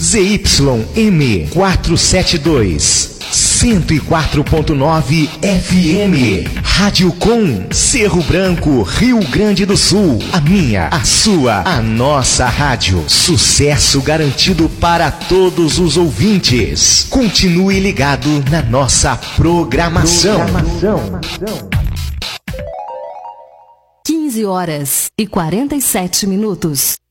ZYM 472, 104.9 FM. Rádio Com, Cerro Branco, Rio Grande do Sul. A minha, a sua, a nossa rádio. Sucesso garantido para todos os ouvintes. Continue ligado na nossa programação. 15 horas e 47 minutos.